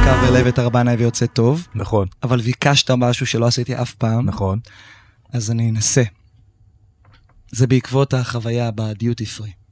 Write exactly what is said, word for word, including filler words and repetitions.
קו הלב את הרבנה ויוצא טוב. נכון. אבל ביקשת משהו שלא עשיתי אף פעם. נכון. אז אני אנסה. זה בעקבות החוויה בדיוטי פרי.